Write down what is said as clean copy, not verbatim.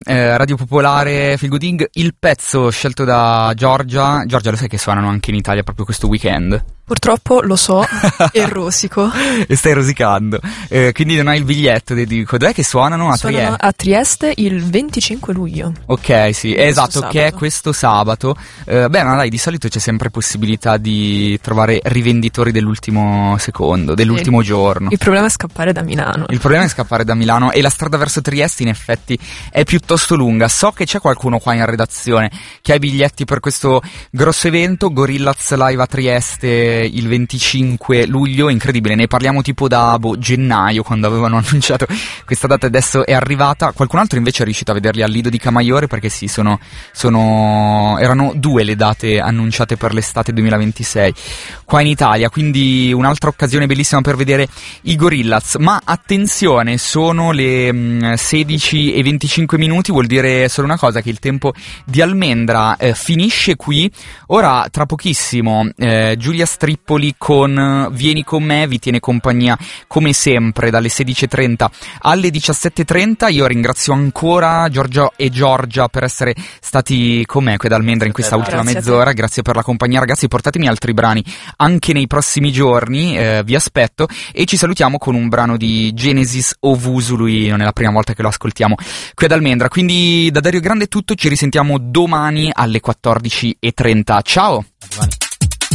Radio Popolare, Feel Good Inc., il pezzo scelto da Giorgia. Giorgia, lo sai che suonano anche in Italia proprio questo weekend? Purtroppo lo so e rosico. E stai rosicando. Quindi non hai il biglietto, dico, dov'è che suonano? Suonano a Trieste il 25 luglio. Ok, sì, esatto, sabato. Che è questo sabato. Beh, ma dai, di solito c'è sempre possibilità di trovare rivenditori dell'ultimo secondo, dell'ultimo giorno. Il problema è scappare da Milano. Il problema è scappare da Milano e la strada verso Trieste in effetti è piuttosto lunga. So che c'è qualcuno qua in redazione che ha i biglietti per questo grosso evento, Gorillaz Live a Trieste il 25 luglio, incredibile, ne parliamo tipo da gennaio, quando avevano annunciato questa data, adesso è arrivata. Qualcun altro invece è riuscito a vederli al Lido di Camaiore, perché sì, erano 2 le date annunciate per l'estate 2026 qua in Italia, quindi un'altra occasione bellissima per vedere i Gorillaz. Ma attenzione, sono le 16:25, vuol dire solo una cosa, che il tempo di Almendra finisce qui. Ora tra pochissimo Giulia Strippoli con Vieni con me vi tiene compagnia come sempre dalle 16:30 alle 17:30. Io ringrazio ancora Giorgio e Giorgia per essere stati con me qui ad Almendra in questa ultima mezz'ora. Grazie per la compagnia, ragazzi, portatemi altri brani anche nei prossimi giorni, vi aspetto, e ci salutiamo con un brano di Genesis Owusu. Lui non è la prima volta che lo ascoltiamo qui ad Almendra, quindi da Dario Grande è tutto, ci risentiamo domani alle 14:30. Ciao!